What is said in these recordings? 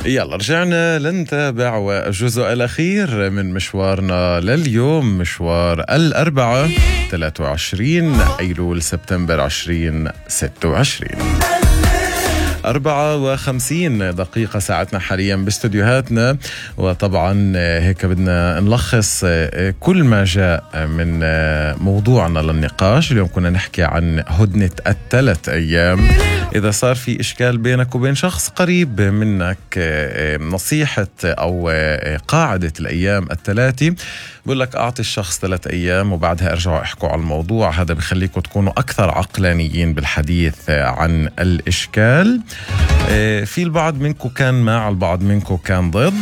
يلا رجعنا لنتابع والجزء الأخير من مشوارنا لليوم، مشوار الأربعاء 23 أيلول سبتمبر 2026. 54 دقيقة ساعتنا حاليا باستديوهاتنا، وطبعا هيك بدنا نلخص كل ما جاء من موضوعنا للنقاش. اليوم كنا نحكي عن هدنة الثلاث أيام. إذا صار في إشكال بينك وبين شخص قريب منك، نصيحة أو قاعدة الأيام الثلاثة بقول لك أعطي الشخص 3 أيام وبعدها ارجعوا احكوا على الموضوع. هذا بخليكم تكونوا أكثر عقلانيين بالحديث عن الإشكال. في البعض منكم كان مع، البعض منكم كان ضد،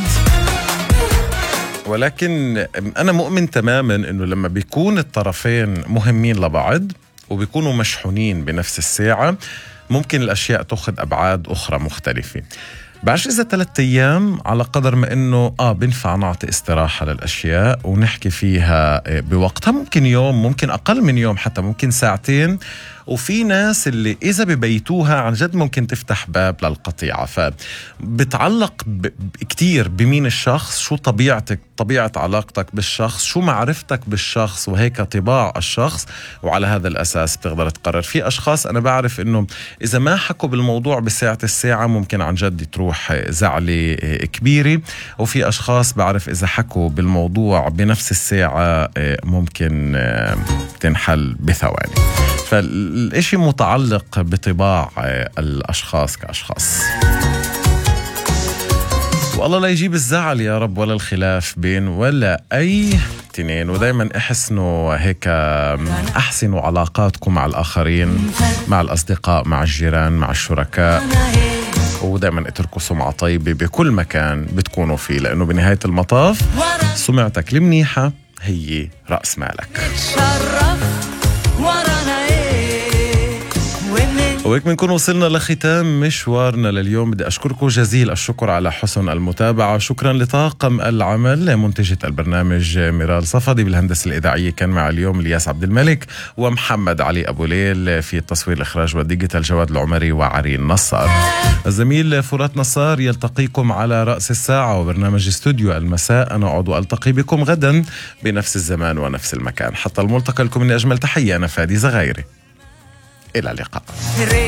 ولكن أنا مؤمن تماما أنه لما بيكون الطرفين مهمين لبعض وبيكونوا مشحونين بنفس الساعة، ممكن الأشياء تأخذ أبعاد أخرى مختلفة. بعرفش إذا 3 أيام على قدر ما إنه بنفع نعطي استراحة للأشياء ونحكي فيها بوقتها. ممكن يوم، ممكن أقل من يوم، حتى ممكن ساعتين. وفي ناس اللي إذا ببيتوها عن جد ممكن تفتح باب للقطيعة. فبتعلق كتير بمين الشخص، شو طبيعتك، طبيعة علاقتك بالشخص، شو معرفتك بالشخص، وهيك طباع الشخص، وعلى هذا الأساس بتقدر تقرر. في أشخاص أنا بعرف إنه إذا ما حكوا بالموضوع بساعة الساعة ممكن عن جد تروح زعلة كبيرة، وفي أشخاص بعرف إذا حكوا بالموضوع بنفس الساعة ممكن تنحل بثواني. فالإشي متعلق بطباع الأشخاص كأشخاص. والله لا يجيب الزعل يا رب، ولا الخلاف بين ولا أي تنين. ودايما احسنوا هيك، أحسنوا علاقاتكم مع الآخرين، مع الأصدقاء، مع الجيران، مع الشركاء، ودايما اتركوا سمعة طيبة بكل مكان بتكونوا فيه، لأنه بنهاية المطاف سمعتك المنيحة هي رأس مالك. وهيك بنكون وصلنا لختام مشوارنا لليوم. بدي أشكركم جزيل الشكر على حسن المتابعة. شكرا لطاقم العمل، منتجة البرنامج ميرال صفدي، بالهندسة الإذاعية كان مع اليوم الياس عبد الملك ومحمد علي أبو ليل، في التصوير الإخراج والديجيتال جواد العمري وعرين نصار. الزميل فرات نصار يلتقيكم على رأس الساعة، وبرنامج استوديو المساء أنا أعود وألتقي بكم غدا بنفس الزمان ونفس المكان. حتى الملتقى لكم من أجمل تحية، أنا فادي زغيري، إلى اللقاء.